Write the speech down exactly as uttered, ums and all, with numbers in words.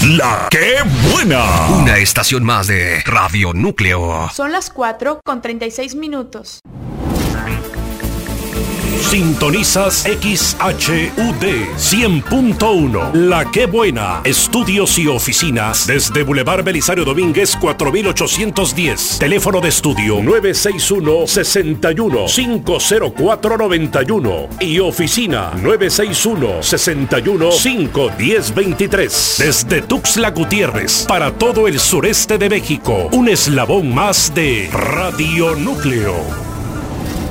La que buena. Una estación más de Radio Núcleo. Son las cuatro con treinta y seis minutos. Sintonizas X H U D cien punto uno. La que buena. Estudios y oficinas desde Boulevard Belisario Domínguez cuatro mil ochocientos diez. Teléfono de estudio nueve seis uno, seis uno, cinco cero cuatro, nueve uno y oficina nueve seis uno, seis uno, cinco uno cero, dos tres. Desde Tuxtla Gutiérrez para todo el sureste de México. Un eslabón más de Radio Núcleo.